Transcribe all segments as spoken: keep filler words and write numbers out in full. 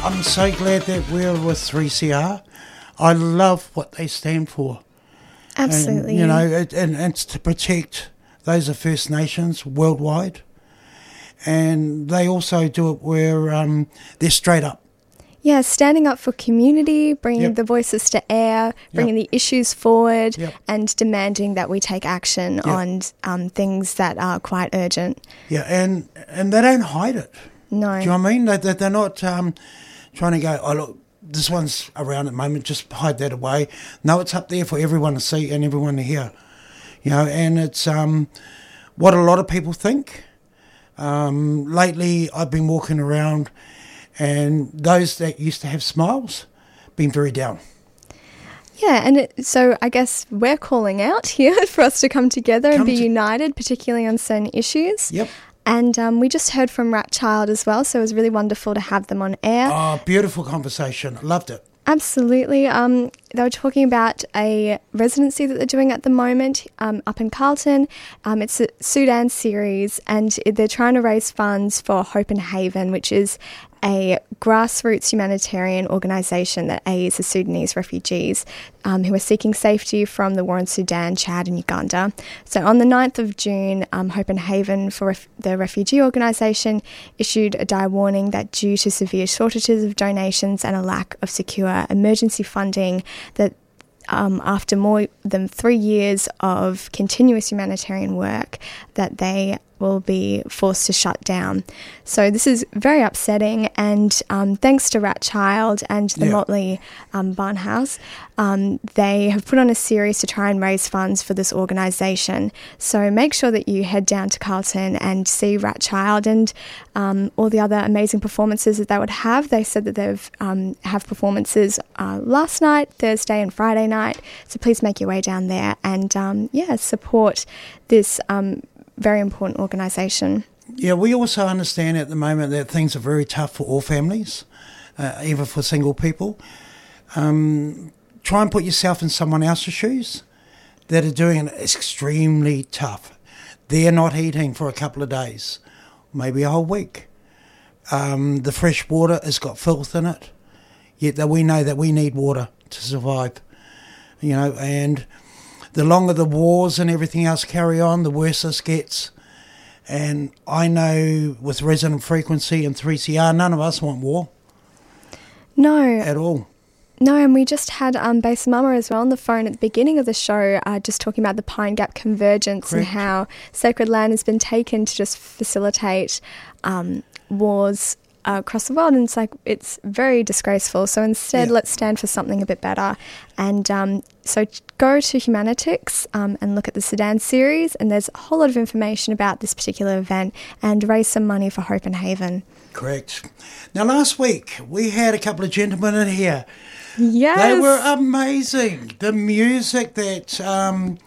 I'm so glad that we're with three C R. I love what they stand for. Absolutely. And, you know, it, and, and it's to protect those of First Nations worldwide. And they also do it where um, they're straight up. Yeah, standing up for community, bringing Yep. the voices to air, bringing Yep. the issues forward, Yep. and demanding that we take action Yep. on um, things that are quite urgent. Yeah, and, and they don't hide it. No. Do you know what I mean? They, they, they're not um, trying to go, oh, look, this one's around at the moment, just hide that away. No, it's up there for everyone to see and everyone to hear. You know, and it's um, what a lot of people think. Um, lately, I've been walking around and those that used to have smiles been very down. Yeah, and it, so I guess we're calling out here for us to come together and Come be to- united, particularly on certain issues. Yep. And um, we just heard from Rat Child as well, so it was really wonderful to have them on air. Oh, beautiful conversation. Loved it. Absolutely. Um, they were talking about a residency that they're doing at the moment um, up in Carlton. Um, it's a Sudan series, and they're trying to raise funds for Hope in Haven, which is a grassroots humanitarian organisation that aids the Sudanese refugees um, who are seeking safety from the war in Sudan, Chad and Uganda. So on the ninth of June, um, Hope in Haven for ref- the refugee organisation issued a dire warning that due to severe shortages of donations and a lack of secure emergency funding, that Um, after more than three years of continuous humanitarian work, that they will be forced to shut down. So this is very upsetting, and um, thanks to Rat Child and the Yeah. Motley um, Barnhouse, um, they have put on a series to try and raise funds for this organisation. So make sure that you head down to Carlton and see Rat Child and um, all the other amazing performances that they would have. They said that they've um, have performances uh, last night, Thursday and Friday night. So please make your way down there and um, yeah, support this um, very important organisation. Yeah, we also understand at the moment that things are very tough for all families, uh, even for single people. Um, try and put yourself in someone else's shoes that are doing it extremely tough. They're not eating for a couple of days, maybe a whole week. Um, the fresh water has got filth in it, yet that we know that we need water to survive. You know, and the longer the wars and everything else carry on, the worse this gets. And I know with Resonant Frequency and three C R, none of us want war No, at all. no, and we just had um, Bass Mama as well on the phone at the beginning of the show, uh, just talking about the Pine Gap Convergence Correct. and how sacred land has been taken to just facilitate um, wars uh, across the world, and it's like it's very disgraceful. So instead, Yeah. let's stand for something a bit better. And um, so go to Humanitix um, and look at the Sudan series, and there's a whole lot of information about this particular event, and raise some money for Hope in Haven. Correct. Now, last week, we had a couple of gentlemen in here. Yes, They were amazing. The music that um,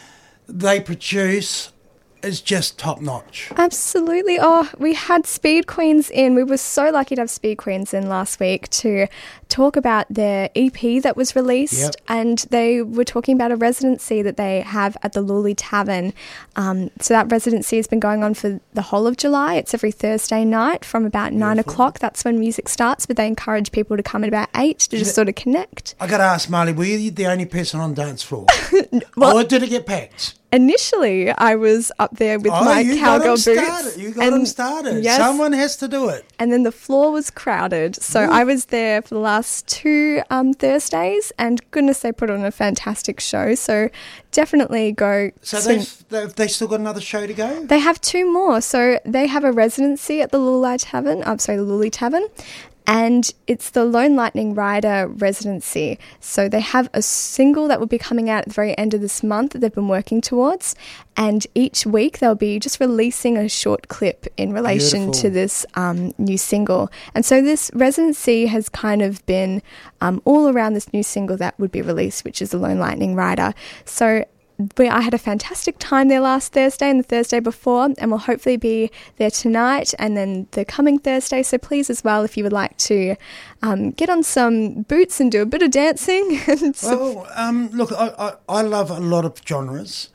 they produce is just top notch. Absolutely. Oh, we had Speed Queens in. We were so lucky to have Speed Queens in last week to talk about their E P that was released. Yep. And they were talking about a residency that they have at the Luli Tavern. Um, so that residency has been going on for the whole of July. It's every Thursday night from about nine o'clock. That's when music starts, but they encourage people to come at about eight to just sort of connect. I got to ask Marley, were you the only person on dance floor? Well- or did it get packed? Initially, I was up there with Oh, my you cowgirl got them boots. started. You got and them started. yes, Someone has to do it. and then the floor was crowded. So Ooh. I was there for the last two um, Thursdays, and goodness, they put on a fantastic show. So definitely go. So see- they've, they've they still got another show to go? They have two more. So they have a residency at the Luli Tavern. I'm sorry, the Luli Tavern. And it's the Lone Lightning Rider residency. So they have a single that will be coming out at the very end of this month that they've been working towards. And each week they'll be just releasing a short clip in relation Beautiful. to this um, new single. And so this residency has kind of been um, all around this new single that would be released, which is the Lone Lightning Rider. So we, I had a fantastic time there last Thursday and the Thursday before, and we'll hopefully be there tonight and then the coming Thursday. So please as well, if you would like to um, get on some boots and do a bit of dancing. and some- Well, um, look, I, I, I love a lot of genres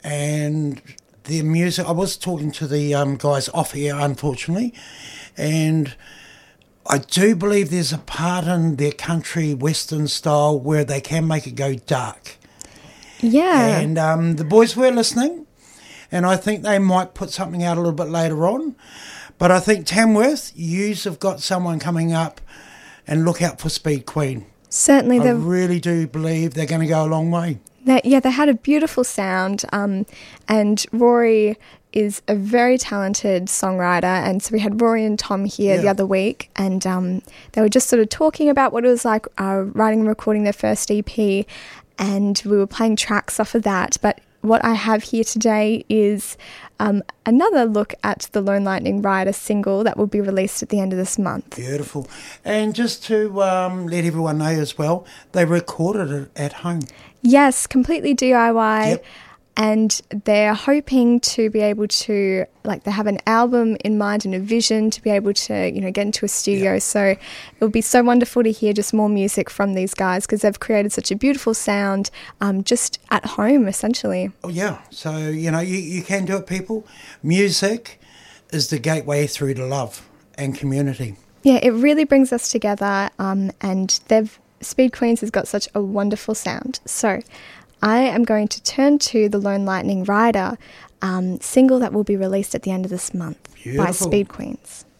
and the music. I was talking to the um, guys off air, unfortunately, and I do believe there's a part in their country western style where they can make it go dark. Yeah. And um, the boys were listening, and I think they might put something out a little bit later on. But I think Tamworth, yous have got someone coming up, and look out for Speed Queen. Certainly. I really do believe they're going to go a long way. They, yeah, they had a beautiful sound, um, and Rory is a very talented songwriter, and so we had Rory and Tom here yeah. the other week, and um, they were just sort of talking about what it was like uh, writing and recording their first E P, and we were playing tracks off of that. But what I have here today is um, another look at the Lone Lightning Rider single that will be released at the end of this month. Beautiful. And just to um, let everyone know as well, they recorded it at home. Yes, completely D I Y. Yep. And they're hoping to be able to, like, they have an album in mind and a vision to be able to, you know, get into a studio. Yep. So it would be so wonderful to hear just more music from these guys because they've created such a beautiful sound um, just at home, essentially. Oh, yeah. So, you know, you, you can do it, people. Music is the gateway through to love and community. Yeah, it really brings us together, um, and they've Speed Queens has got such a wonderful sound. So I am going to turn to the Lone Lightning Rider um, single that will be released at the end of this month. Beautiful. By Speed Queens.